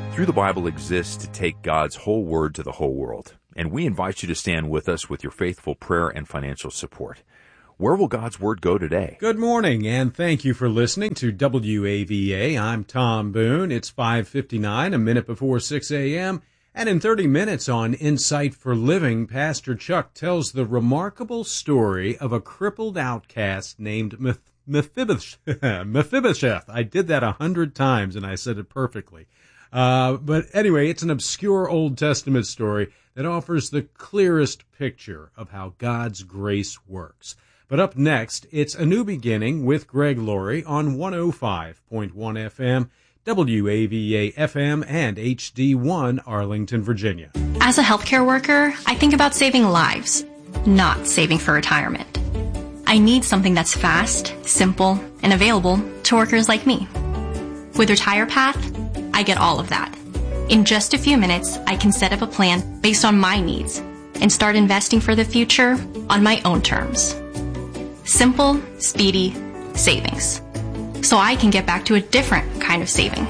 Through the Bible exists to take God's whole word to the whole world, and we invite you to stand with us with your faithful prayer and financial support. Where will God's word go today? Good morning, and thank you for listening to WAVA. I'm Tom Boone. It's 5:59, a minute before 6 a.m., and in 30 minutes on Insight for Living, Pastor Chuck tells the remarkable story of a crippled outcast named Mephibosheth. I did that 100 times, and I said it perfectly. But anyway, it's an obscure Old Testament story that offers the clearest picture of how God's grace works. But up next, it's A New Beginning with Greg Laurie on 105.1 FM, WAVA-FM, and HD1 Arlington, Virginia. As a healthcare worker, I think about saving lives, not saving for retirement. I need something that's fast, simple, and available to workers like me. With RetirePath, I get all of that. In just a few minutes, I can set up a plan based on my needs and start investing for the future on my own terms. Simple, speedy savings. So I can get back to a different kind of saving.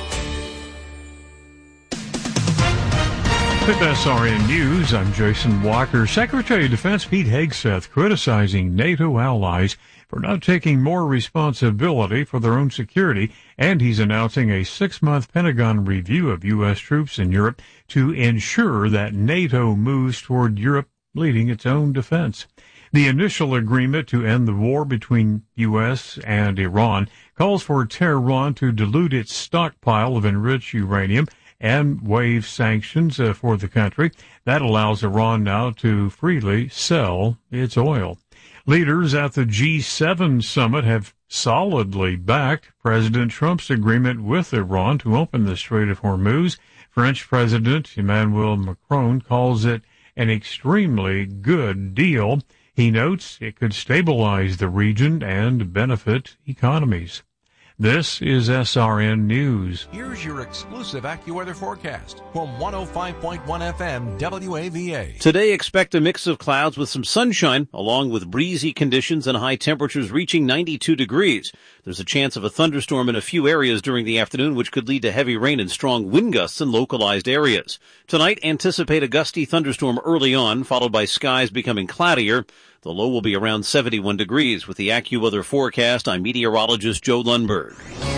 With SRN News, I'm Jason Walker. Secretary of Defense Pete Hegseth criticizing NATO allies for not taking more responsibility for their own security, and he's announcing a 6-month Pentagon review of U.S. troops in Europe to ensure that NATO moves toward Europe leading its own defense. The initial agreement to end the war between U.S. and Iran calls for Tehran to dilute its stockpile of enriched uranium and waive sanctions for the country. That allows Iran now to freely sell its oil. Leaders at the G7 summit have solidly backed President Trump's agreement with Iran to open the Strait of Hormuz. French President Emmanuel Macron calls it an extremely good deal. He notes it could stabilize the region and benefit economies. This is SRN News. Here's your exclusive AccuWeather forecast from 105.1 FM WAVA. Today, expect a mix of clouds with some sunshine, along with breezy conditions and high temperatures reaching 92 degrees. There's a chance of a thunderstorm in a few areas during the afternoon, which could lead to heavy rain and strong wind gusts in localized areas. Tonight, anticipate a gusty thunderstorm early on, followed by skies becoming cloudier. The low will be around 71 degrees. With the AccuWeather forecast, I'm meteorologist Joe Lundberg.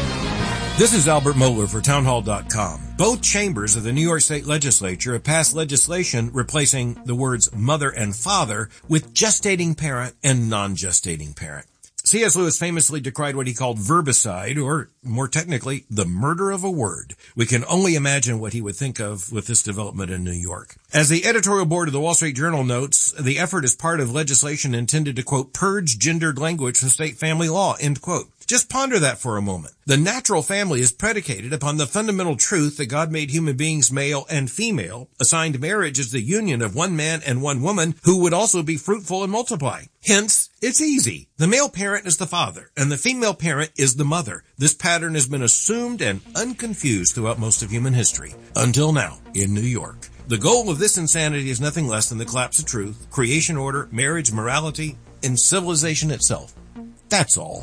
This is Albert Mohler for townhall.com. Both chambers of the New York State Legislature have passed legislation replacing the words mother and father with gestating parent and non-gestating parent. C.S. Lewis famously decried what he called verbicide, or more technically, the murder of a word. We can only imagine what he would think of with this development in New York. As the editorial board of the Wall Street Journal notes, the effort is part of legislation intended to, quote, purge gendered language from state family law, end quote. Just ponder that for a moment. The natural family is predicated upon the fundamental truth that God made human beings male and female, assigned marriage as the union of one man and one woman who would also be fruitful and multiply. Hence, it's easy. The male parent is the father, and the female parent is the mother. This pattern has been assumed and unconfused throughout most of human history, until now, in New York. The goal of this insanity is nothing less than the collapse of truth, creation order, marriage, morality, and civilization itself. That's all.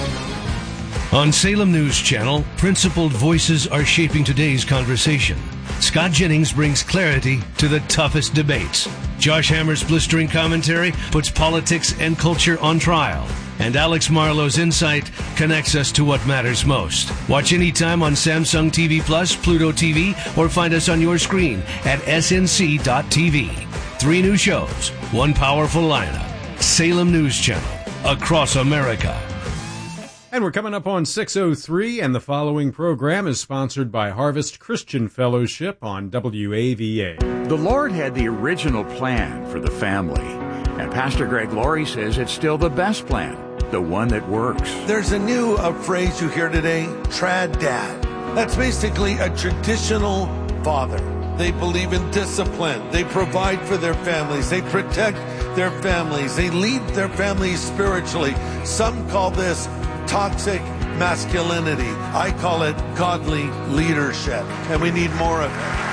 On Salem News Channel, principled voices are shaping today's conversation. Scott Jennings brings clarity to the toughest debates. Josh Hammer's blistering commentary puts politics and culture on trial. And Alex Marlowe's insight connects us to what matters most. Watch anytime on Samsung TV Plus, Pluto TV, or find us on your screen at snc.tv. 3 new shows, 1 powerful lineup. Salem News Channel, across America. And we're coming up on 6:03, and the following program is sponsored by Harvest Christian Fellowship on WAVA. The Lord had the original plan for the family, and Pastor Greg Laurie says it's still the best plan, the one that works. There's a new phrase you hear today, trad dad. That's basically a traditional father. They believe in discipline. They provide for their families. They protect their families. They lead their families spiritually. Some call this toxic masculinity. I call it godly leadership, and we need more of it.